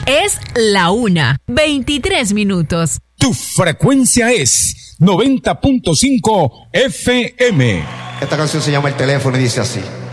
Es la 1:23. Tu frecuencia es 90.5 FM. Esta canción se llama El Teléfono y dice así.